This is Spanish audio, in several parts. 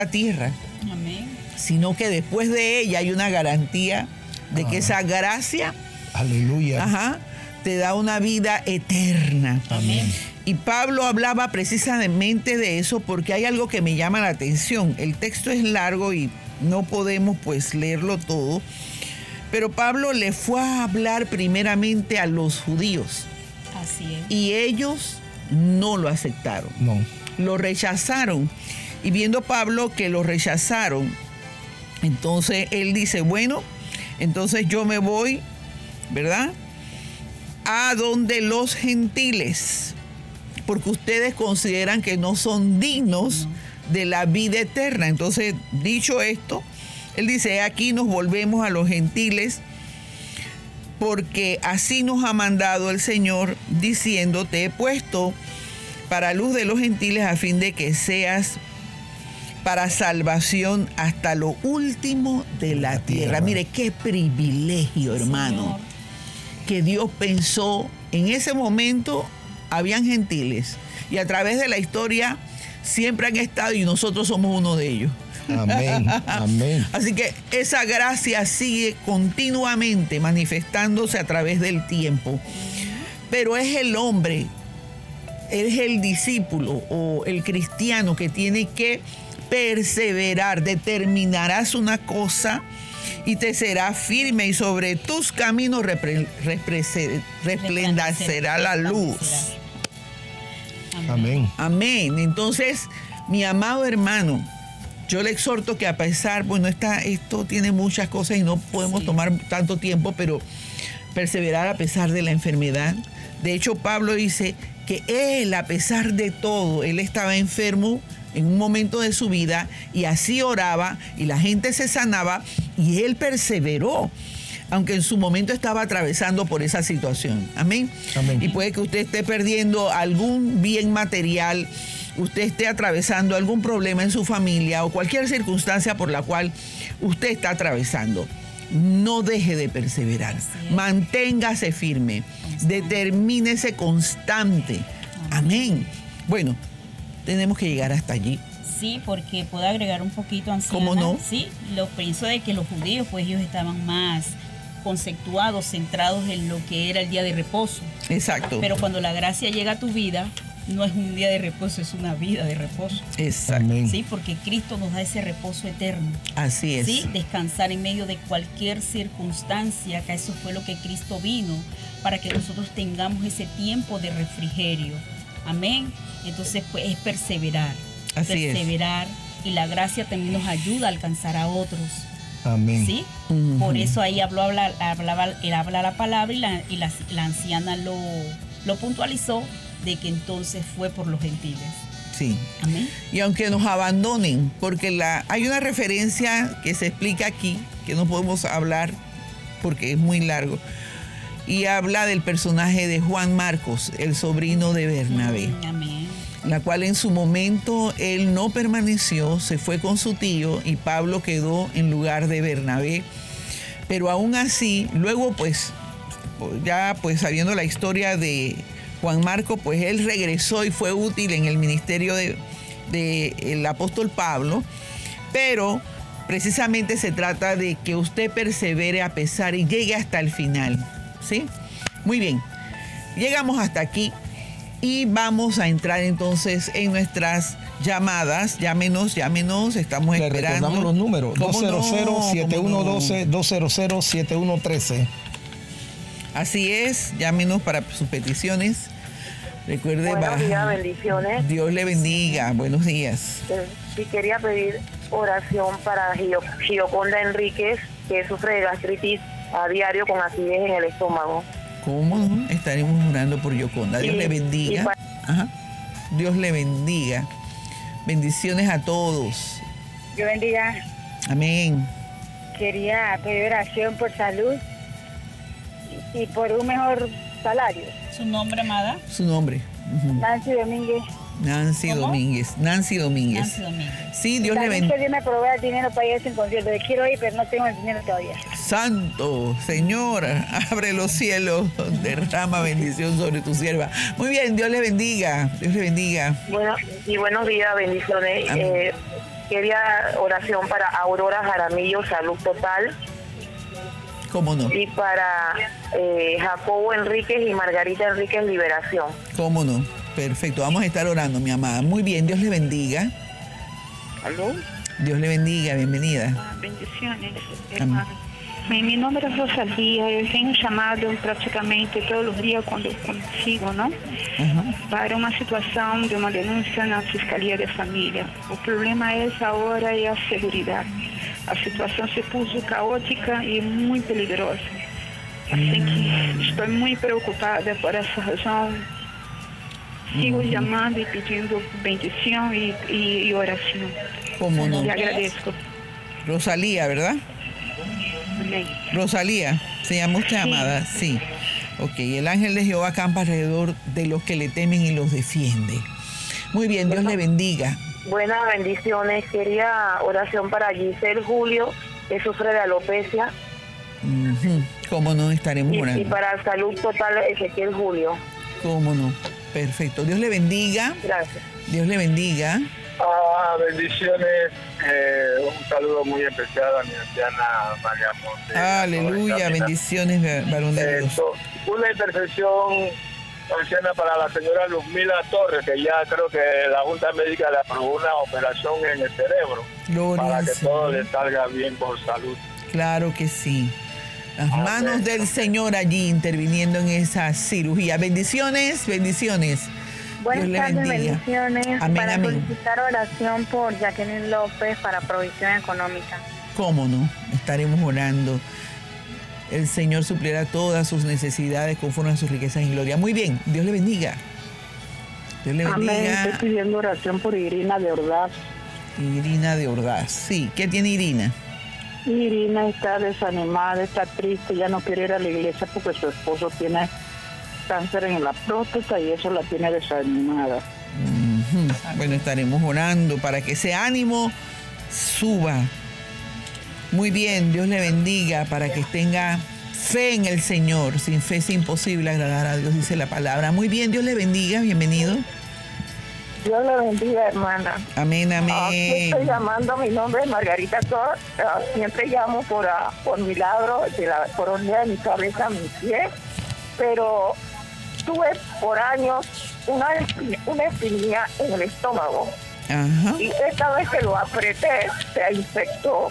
la tierra. Amén. Sino que después de ella hay una garantía de que esa gracia, aleluya, te da una vida eterna. Amén. Y Pablo hablaba precisamente de eso porque hay algo que me llama la atención. El texto es largo y no podemos pues leerlo todo, pero Pablo le fue a hablar primeramente a los judíos. Así es. Y ellos no lo aceptaron. No. Lo rechazaron. Y viendo Pablo que lo rechazaron, entonces él dice, bueno, entonces yo me voy, ¿verdad?, a donde los gentiles, porque ustedes consideran que no son dignos de la vida eterna. Entonces, dicho esto, él dice, aquí nos volvemos a los gentiles, porque así nos ha mandado el Señor, diciendo, te he puesto para luz de los gentiles a fin de que seas para salvación hasta lo último de la tierra. Mire, qué privilegio, hermano. Señor. Que Dios pensó en ese momento, habían gentiles y a través de la historia siempre han estado y nosotros somos uno de ellos. Amén, amén. Así que esa gracia sigue continuamente manifestándose a través del tiempo. Pero es el hombre, es el discípulo o el cristiano que tiene que perseverar. Determinarás una cosa y te será firme, y sobre tus caminos resplandecerá la luz. Amén. Amén. Entonces, mi amado hermano, yo le exhorto que a pesar, bueno, esto tiene muchas cosas y no podemos tomar tanto tiempo, pero perseverar a pesar de la enfermedad. De hecho, Pablo dice que él, a pesar de todo, él estaba enfermo en un momento de su vida y así oraba y la gente se sanaba y él perseveró, aunque en su momento estaba atravesando por esa situación. Amén. Amén. Y puede que usted esté perdiendo algún bien material, usted esté atravesando algún problema en su familia o cualquier circunstancia por la cual usted está atravesando. No deje de perseverar, manténgase firme, determínese constante. Amén. Bueno, tenemos que llegar hasta allí. Sí, porque puedo agregar un poquito, anciana. ¿Cómo no? Sí, lo pienso de que los judíos, pues ellos estaban más conceptuados, centrados en lo que era el día de reposo. Exacto. Pero cuando la gracia llega a tu vida, no es un día de reposo, es una vida de reposo. Exacto. Amén. Sí, porque Cristo nos da ese reposo eterno. Así es. Sí, descansar en medio de cualquier circunstancia, que eso fue lo que Cristo vino, para que nosotros tengamos ese tiempo de refrigerio. Amén. Entonces, pues es perseverar. Así es. Perseverar, y la gracia también nos ayuda a alcanzar a otros. Amén. ¿Sí? Uh-huh. Por eso ahí él habla la palabra y la anciana lo puntualizó de que entonces fue por los gentiles. Sí. Amén. Y aunque nos abandonen, porque hay una referencia que se explica aquí, que no podemos hablar porque es muy largo, y habla del personaje de Juan Marcos, el sobrino de Bernabé. Amén. La cual en su momento él no permaneció, se fue con su tío y Pablo quedó en lugar de Bernabé. Pero aún así, luego pues, ya pues sabiendo la historia de Juan Marcos, pues él regresó y fue útil en el ministerio del apóstol Pablo. Pero precisamente se trata de que usted persevere a pesar y llegue hasta el final, ¿sí? Muy bien, llegamos hasta aquí. Y vamos a entrar entonces en nuestras llamadas. Llámenos, estamos Le esperando. recordamos los números: 200-7112, 200-7113. Así es, llámenos para sus peticiones. Recuerde, buenos días, bendiciones. Dios le bendiga, buenos días. Sí, quería pedir oración para Gioconda Enríquez, que sufre de gastritis a diario con acidez en el estómago. ¿Cómo no? Estaremos orando por Gioconda. Dios le bendiga. Ajá. Dios le bendiga. Bendiciones a todos. Dios bendiga. Amén. Quería pedir oración por salud y por un mejor salario. ¿Su nombre, amada? Su nombre. Uh-huh. Nancy Domínguez. Nancy ¿Cómo? Domínguez. Nancy Domínguez. Sí, Dios le También bendiga. que Dios me provea el dinero para ir a ese concierto. Quiero ir, pero no tengo el dinero todavía. Santo, Señor, abre los cielos, derrama bendición sobre tu sierva. Muy bien, Dios le bendiga, Dios le bendiga. Bueno, y buenos días, bendiciones. quería oración para Aurora Jaramillo, salud total. ¿Cómo no? Y para Jacobo Enríquez y Margarita Enríquez, liberación. ¿Cómo no? Perfecto, vamos a estar orando, mi amada. Muy bien, Dios le bendiga. ¿Aló? Dios le bendiga, bienvenida. Bendiciones, Amén. hermano. Mi nombre es Rosalía, eu tenho chamado praticamente todos os dias quando consigo, não? Para uma situação de uma denúncia na Fiscalia de Família. O problema é essa hora e a segurança. A situação se puso caótica e muito peligrosa. Assim que estou muito preocupada por essa razão. Sigo chamando e pedindo bendição e oração. ¿Cómo no? Le agradezco. Rosalía, ¿verdad? Amén. Rosalía, ¿se llama usted, amada? Sí. Ok, el ángel de Jehová acampa alrededor de los que le temen y los defiende. Muy bien, Dios le bendiga. Buenas bendiciones. Quería oración para Giselle Julio, que sufre de alopecia. ¿Cómo no? Estaremos Y orando. para salud total, Ezequiel Julio. ¿Cómo no? Perfecto. Dios le bendiga. Gracias. Dios le bendiga. Bendiciones, un saludo muy especial a mi anciana María Monte. Aleluya, bendiciones, varón de Dios. Una intercesión anciana para la señora Luzmila Torres, que ya creo que la Junta Médica le aprobó una operación en el cerebro. Gloria para al que Señor. todo le salga bien por salud. Claro que sí. Las Amén. manos del Señor allí interviniendo en esa cirugía. Bendiciones, bendiciones. Buenas Dios le tardes, bendiga. bendiciones. Amén, para amén. solicitar oración por Jacqueline López para provisión económica. ¿Cómo no? Estaremos orando. El Señor suplirá todas sus necesidades conforme a sus riquezas en gloria. Muy bien, Dios le bendiga. Dios le Amén. bendiga. Estoy pidiendo oración por Irina de Ordaz. Irina de Ordaz. Sí, ¿qué tiene Irina? Irina está desanimada, está triste, ya no quiere ir a la iglesia porque su esposo tiene cáncer en la próstata y eso la tiene desanimada. Bueno, estaremos orando para que ese ánimo suba. Muy bien, Dios le bendiga para que tenga fe en el Señor. Sin fe es imposible agradar a Dios, dice la palabra. Muy bien, Dios le bendiga, bienvenido. Dios le bendiga, hermana. Amén, amén. Estoy llamando, mi nombre es Margarita Cor. Siempre llamo por milagro de la coronilla de mi cabeza a mi pie, pero tuve por años una espinilla en el estómago. Ajá. Y esta vez que lo apreté, se infectó.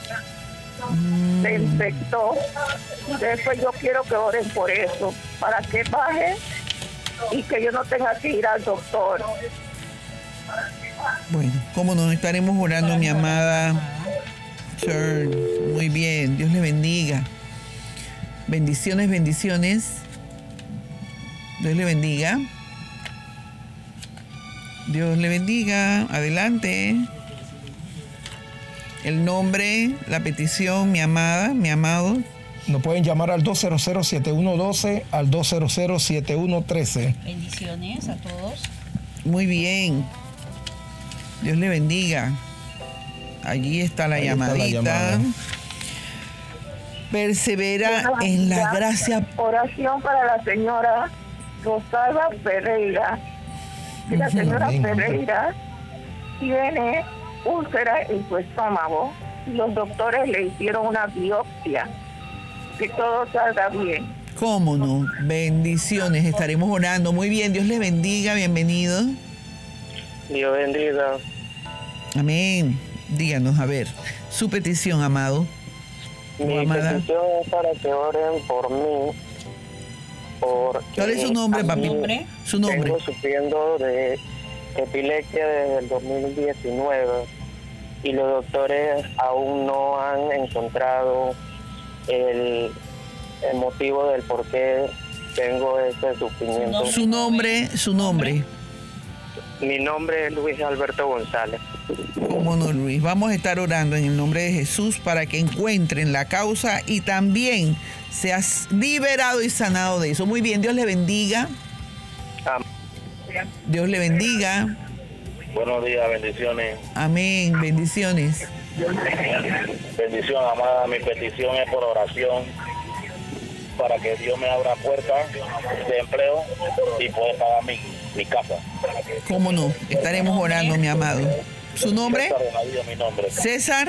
Se infectó. Después yo quiero que oren por eso, para que baje y que yo no tenga que ir al doctor. Bueno, cómo no, estaremos orando, mi amada Sir. Muy bien, Dios le bendiga. Bendiciones, bendiciones. Dios le bendiga. Dios le bendiga. Adelante. El nombre, la petición, mi amada, mi amado. Nos pueden llamar al 200-7112, al 200-7113. Bendiciones a todos. Muy bien. Dios le bendiga. Allí está la Ahí está la llamadita. llamada. Persevera en la gracia. Oración para la señora Rosalba Ferreira. Y la señora Amén. Ferreira tiene úlcera en su estómago. Y los doctores le hicieron una biopsia. Que todo salga bien. ¿Cómo no? Bendiciones. Estaremos orando. Muy bien. Dios le bendiga. Bienvenido. Dios bendiga. Amén. Díganos, a ver, su petición, amado. Mi amada. petición es para que oren por mí. ¿Cuál es su nombre, a papi? mí ¿Nombre? Su nombre. Vengo sufriendo de epilepsia desde el 2019 y los doctores aún no han encontrado el motivo del por qué tengo ese sufrimiento. Su nombre, su nombre. Mi nombre es Luis Alberto González. ¿Cómo no, Luis? Vamos a estar orando en el nombre de Jesús para que encuentren la causa y también seas liberado y sanado de eso. Muy bien, Dios le bendiga. Dios le bendiga. Buenos días, bendiciones. Amén, bendiciones. Bendición, amada. Mi petición es por oración para que Dios me abra puertas de empleo y poder pagar mi casa. ¿Cómo no? Estaremos orando, mi amado. ¿Su nombre? César Donavío, mi nombre. César.